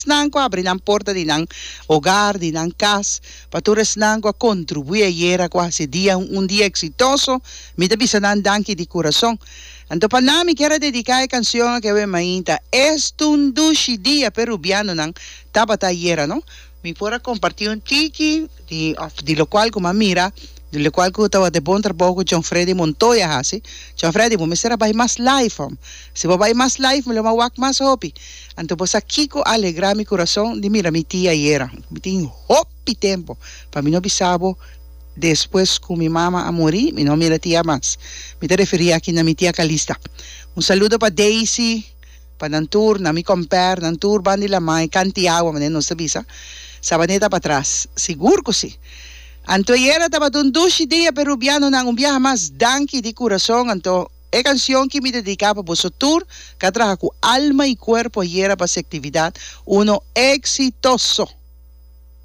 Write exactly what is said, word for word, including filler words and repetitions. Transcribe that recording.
Nango abrir ang porta din ng hogar, din ng casa, patures nango a contribuir yera kwa si dia un, un dia exitoso, mi tabi sa nandanki di corazón. Anto pa nami kera dedicar canción que ve mainta, estundushi dia peruviano ng tabata yera, no? Mi fuera compartir un tiki, di, di lo cual como mira, de lo cual que estaba de bom trabalho com John Freddy Montoya hasi. John Freddy, mo será vai mais live, om. Se vou vai mais live, me lo ma wak mais hopi. Então, pues aqui ko alegra mi coração de mira mi tia era. Mi tin hopi tempo. Para mim não bisabo depois que mi mama a morir, mi não mira tia mais. Me te referia aqui na mi tia Calista. Um saludo para Daisy, para Nantur, na mi compare, Nantur, bandi la mãe, Cantiago, mas não sabia. Sabaneta para trás. Seguro que sim. Anto era taba un dushi dia peruviano nang un viaje más danki di corazón. Anto e canción que me dedicaba por su tour que trajo alma y cuerpo y era para esa actividad uno exitoso.